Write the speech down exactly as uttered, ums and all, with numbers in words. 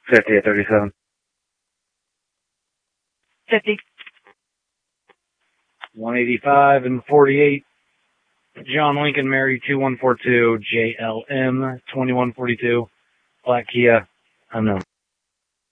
fifty at thirty-seven. fifty. one eighty-five and forty-eight. John Lincoln Mary two one four two, J L M twenty-one forty-two, Black Kia, unknown.